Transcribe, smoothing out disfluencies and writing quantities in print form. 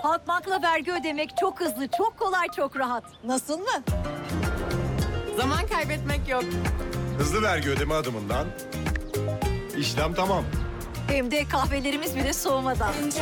Halkbank'la vergi ödemek çok hızlı, çok kolay, çok rahat. Nasıl mı? Zaman kaybetmek yok. Hızlı vergi ödeme adımından işlem tamam. Hem de kahvelerimiz bile soğumadan.